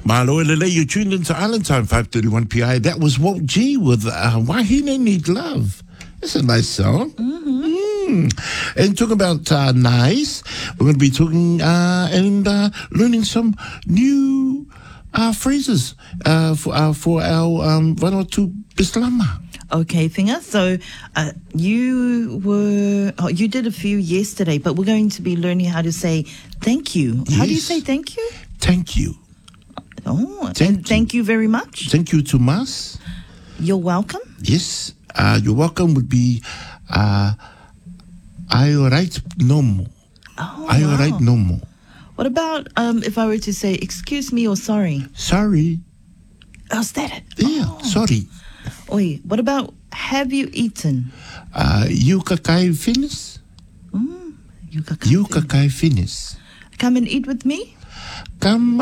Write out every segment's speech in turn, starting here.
Malo Lele, you tuned into Island Time, 5:31 PI. That was Walt G with Wahine Need Love. It's a nice song. And talking about nice, we're going to be talking and learning some new phrases for our Vanuatu Bislama. Okay, Whinga. So you did a few yesterday, but we're going to be learning how to say thank you. How do you say thank you? Thank you. Oh, thank you very much. Thank you to mas. You're welcome. Yes. You're welcome would be Aiorait nomo. Oh, Aiorait nomo. What about if I were to say excuse me or sorry? Sorry. Oh, is that it? Yeah, sorry. Oi, what about have you eaten? You kakai finis? You kakai finis. Come and eat with me? Come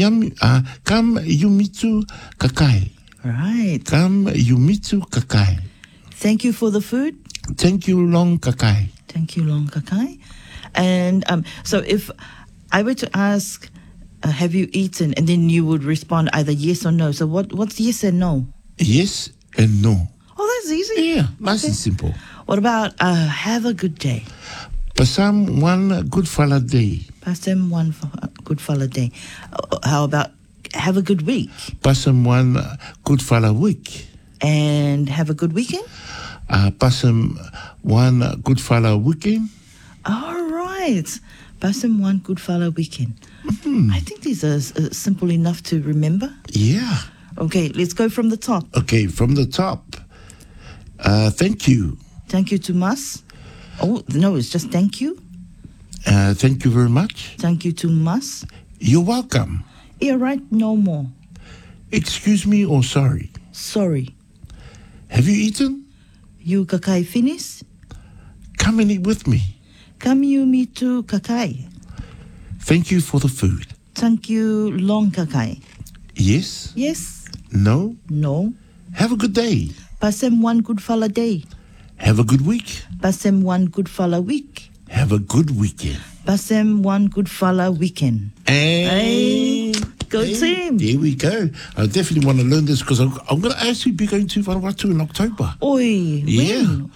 yumitsu kakai. Right. Come yumitsu kakai. Thank you for the food. Thank you long kakai. Thank you long kakai. And so if I were to ask, have you eaten? And then you would respond either yes or no. So what's yes and no? Yes and no. Oh, that's easy. Yeah, nice and simple. What about have a good day? Pasam one good fella day. Pasam one good fella day. How about have a good week? Pasam one good fella week. And have a good weekend? Pasam one good fella weekend. All right. Pasam one good fella weekend. I think these are simple enough to remember. Yeah. Okay, let's go from the top. Okay, from the top. Thank you. Thank you to mas. Oh, no, it's just thank you. Thank you very much. Thank you to mas. You're welcome. Yeah, right, no more. Excuse me or sorry. Sorry. Have you eaten? You kakai finis? Come and eat with me. Come you me to kakai. Thank you for the food. Thank you long kakai. Yes? Yes. No? No. Have a good day. Pasem one good fella day. Have a good week. Pasem one good fella week. Have a good weekend. Pasem one good fella weekend. Hey, go team. There we go. I definitely want to learn this because I'm going to actually be going to Vanuatu in October. Oi, yeah.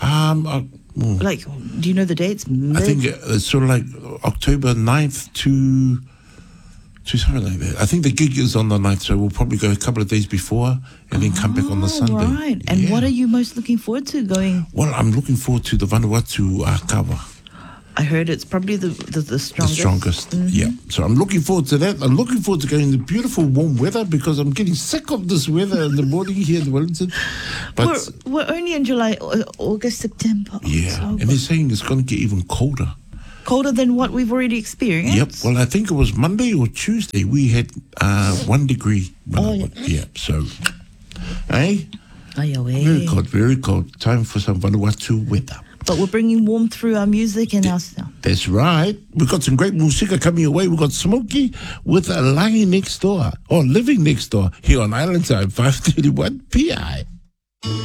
When? Like, do you know the dates? I think it's sort of like October 9th to something like that. I think the gig is on the 9th, so we'll probably go a couple of days before and then come back on the Sunday. Right. And what are you most looking forward to going? Well, I'm looking forward to the Vanuatu kawa. I heard it's probably the strongest. The strongest, yeah. So I'm looking forward to that. I'm looking forward to going in the beautiful warm weather because I'm getting sick of this weather in the morning here in Wellington. But we're only in July, August, September. Yeah, October. And they're saying it's going to get even colder. Colder than what we've already experienced? Yep. Well, I think it was Monday or Tuesday we had 1 degree. Yeah. So, very cold, very cold. Time for some Vanuatu weather. But we're bringing warmth through our music and our sound. That's right. We've got some great musika coming your way. We've got Smokey with Lying Next Door, or Living Next Door, here on Island Time, 5:31 PI.